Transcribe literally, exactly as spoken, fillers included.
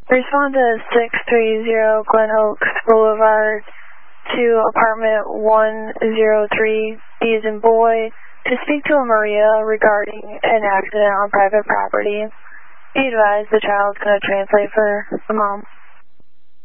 Respond to six three zero Glen Oaks Boulevard to apartment one zero three, B as in boy, to speak to a Maria regarding an accident on private property. Be advised the child's going to translate for the mom.